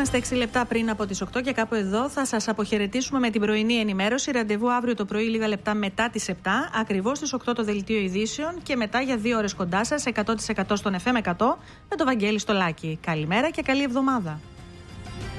Είμαστε 6 λεπτά πριν από τις 8 και κάπου εδώ θα σας αποχαιρετήσουμε με την πρωινή ενημέρωση. Ραντεβού αύριο το πρωί, λίγα λεπτά μετά τις 7, ακριβώς στις 8 το δελτίο ειδήσεων και μετά για 2 ώρες κοντά σας, 100% στον FM 100, με το Βαγγέλη Στολάκη. Καλημέρα και καλή εβδομάδα.